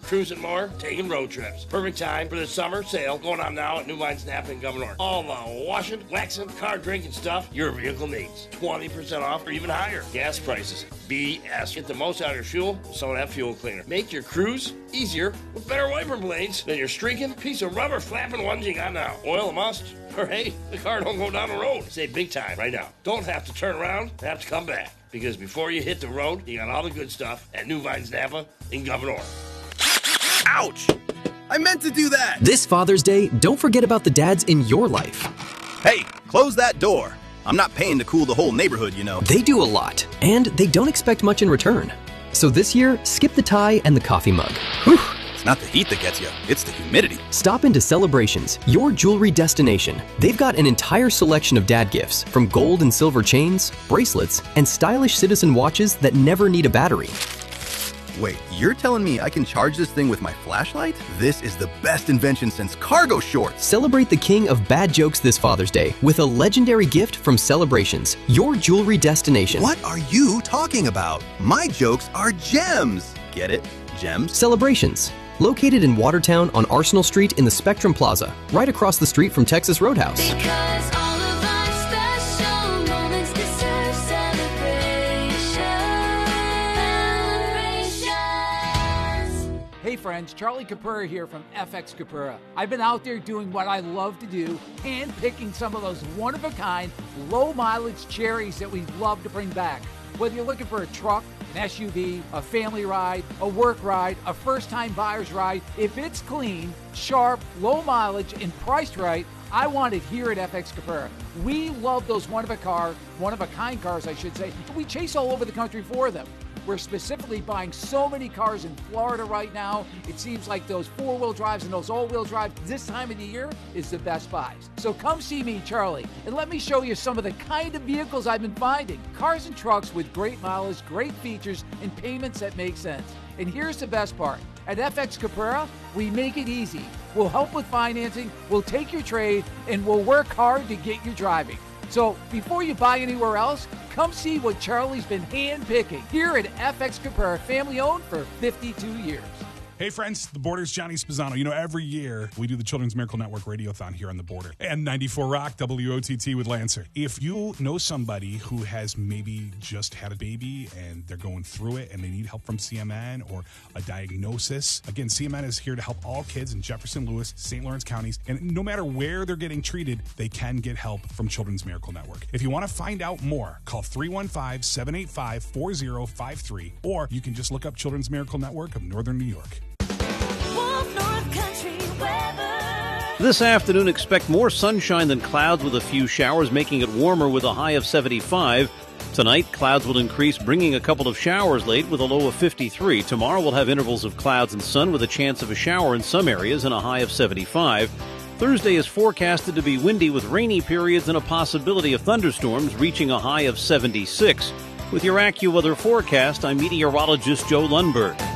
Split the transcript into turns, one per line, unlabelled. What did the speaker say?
cruising more, taking road trips. Perfect time for the summer sale going on now at New Vines Napa and Governor. All the washing, waxing, car drinking stuff your vehicle needs. 20% off or even higher. Gas prices. BS. Get the most out of your fuel with some of that fuel cleaner. Make your cruise easier with better wiper blades than your streaking piece of rubber flapping ones you got now. Oil a must. Or hey, the car don't go down the road. Save big time right now. Don't have to turn around, have to come back. Because before you hit the road, you got all the good stuff at New Vines Napa in Governor.
Ouch! I meant to do that!
This Father's Day, don't forget about the dads in your life.
Hey, close that door. I'm not paying to cool the whole neighborhood, you know.
They do a lot, and they don't expect much in return. So this year, skip the tie and the coffee mug.
Whew. It's not the heat that gets you, it's the humidity.
Stop into Celebrations, your jewelry destination. They've got an entire selection of dad gifts, from gold and silver chains, bracelets, and stylish Citizen watches that never need a battery.
Wait, you're telling me I can charge this thing with my flashlight? This is the best invention since cargo shorts.
Celebrate the king of bad jokes this Father's Day with a legendary gift from Celebrations, your jewelry destination.
What are you talking about? My jokes are gems. Get it? Gems?
Celebrations. Located in Watertown on Arsenal Street in the Spectrum Plaza, right across the street from Texas Roadhouse.
Because all of our special moments deserve celebrations.
Hey friends, Charlie Capura here from FX Capura. I've been out there doing what I love to do, hand-picking some of those one-of-a-kind, low-mileage cherries that we love to bring back. Whether you're looking for a truck, an SUV, a family ride, a work ride, a first-time buyer's ride, if it's clean, sharp, low mileage, and priced right, I want it here at FX Capura. We love those one-of-a-kind cars, I should say. We chase all over the country for them. We're specifically buying so many cars in Florida right now. It seems like those four-wheel drives and those all-wheel drives this time of the year is the best buys. So come see me, Charlie, and let me show you some of the kind of vehicles I've been finding. Cars and trucks with great mileage, great features, and payments that make sense. And here's the best part. At FX Capura, we make it easy. We'll help with financing, we'll take your trade, and we'll work hard to get you driving. So before you buy anywhere else, come see what Charlie's been hand-picking here at FX Capura, family-owned for 52 years.
Hey friends, The Border's Johnny Spizzano. You know, every year we do the Children's Miracle Network Radiothon here on The Border. And 94 Rock, WOTT with Lancer. If you know somebody who has maybe just had a baby and they're going through it and they need help from CMN or a diagnosis, again, CMN is here to help all kids in Jefferson, Lewis, St. Lawrence counties. And no matter where they're getting treated, they can get help from Children's Miracle Network. If you want to find out more, call 315-785-4053. Or you can just look up Children's Miracle Network of Northern New York.
This afternoon, expect more sunshine than clouds with a few showers, making it warmer with a high of 75. Tonight, clouds will increase, bringing a couple of showers late with a low of 53. Tomorrow, we'll have intervals of clouds and sun with a chance of a shower in some areas and a high of 75. Thursday is forecasted to be windy with rainy periods and a possibility of thunderstorms, reaching a high of 76. With your AccuWeather forecast, I'm meteorologist Joe Lundberg.